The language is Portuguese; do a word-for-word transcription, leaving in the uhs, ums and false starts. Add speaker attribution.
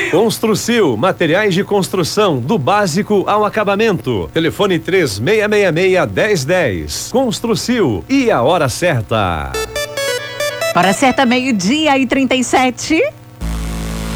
Speaker 1: Construcil, materiais de construção, do básico ao acabamento. Telefone três seis seis seis, dez dez. Construcil e a hora certa.
Speaker 2: Hora certa, meio-dia e trinta e sete.